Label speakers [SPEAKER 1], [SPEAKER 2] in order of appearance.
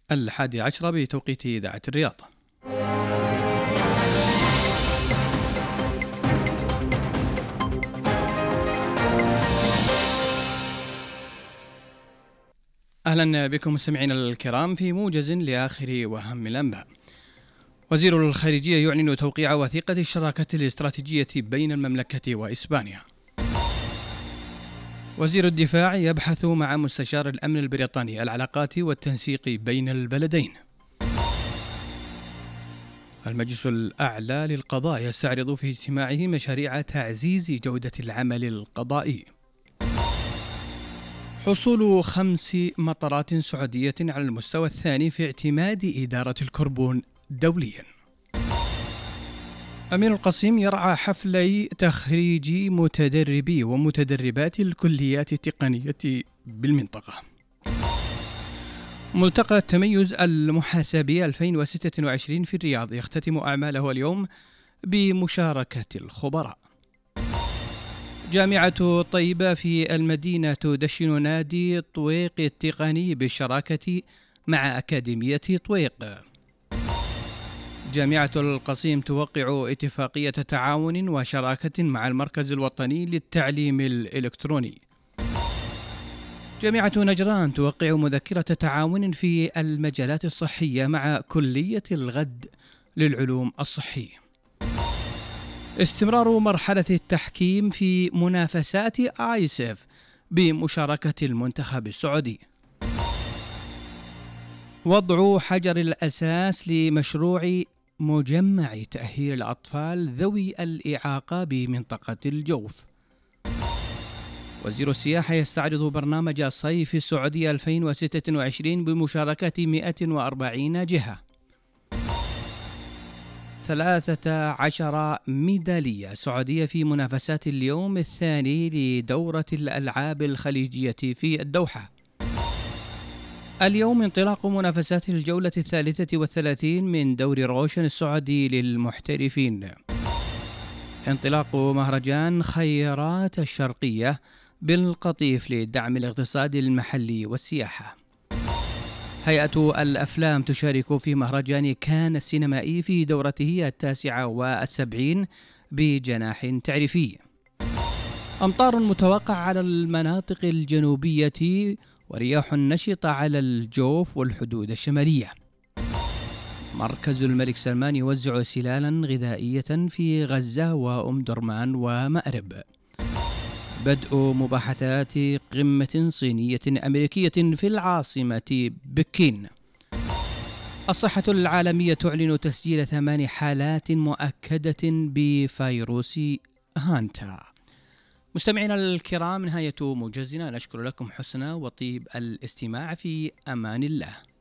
[SPEAKER 1] 11 بتوقيت إذاعة الرياض. أهلا بكم مستمعينا الكرام في موجز لآخر وأهم الأنباء. وزير الخارجية يعلن توقيع وثيقة الشراكة الاستراتيجية بين المملكة وإسبانيا. وزير الدفاع يبحث مع مستشار الأمن البريطاني العلاقات والتنسيق بين البلدين. المجلس الأعلى للقضاء يستعرض في اجتماعه مشاريع تعزيز جودة العمل القضائي. حصول 5 مطارات سعودية على المستوى الثاني في اعتماد إدارة الكربون دوليا. أمير القصيم يرعى حفلي تخريج متدربي ومتدربات الكليات التقنية بالمنطقة. ملتقى التميز المحاسبي 2026 في الرياض يختتم أعماله اليوم بمشاركة الخبراء. جامعة طيبة في المدينة تدشن نادي طويق التقني بالشراكة مع أكاديمية طويق. جامعة القصيم توقع اتفاقية تعاون وشراكة مع المركز الوطني للتعليم الإلكتروني. جامعة نجران توقع مذكرة تعاون في المجالات الصحية مع كلية الغد للعلوم الصحية. استمرار مرحلة التحكيم في منافسات آيسف بمشاركة المنتخب السعودي. وضع حجر الأساس لمشروع مجمع تأهيل الأطفال ذوي الإعاقة بمنطقة الجوف. وزير السياحة يستعرض برنامج صيف السعودية 2026 بمشاركة 140 جهة. 13 ميدالية سعودية في منافسات اليوم الثاني لدورة الألعاب الخليجية في الدوحة. اليوم انطلاق منافسات الجولة 33 من دوري روشن السعودي للمحترفين. انطلاق مهرجان خيرات الشرقية بالقطيف لدعم الاقتصاد المحلي والسياحة. هيئة الأفلام تشارك في مهرجان كان السينمائي في دورته 79 بجناح تعريفي. أمطار متوقع على المناطق الجنوبية ورياح نشطة على الجوف والحدود الشمالية. مركز الملك سلمان يوزع سلالا غذائية في غزة وأم درمان ومأرب. بدء مباحثات قمة صينية أمريكية في العاصمة بكين. الصحة العالمية تعلن تسجيل 8 حالات مؤكدة بفيروس هانتا. مستمعينا الكرام، نهاية موجزنا، نشكر لكم حسن وطيب الاستماع، في أمان الله.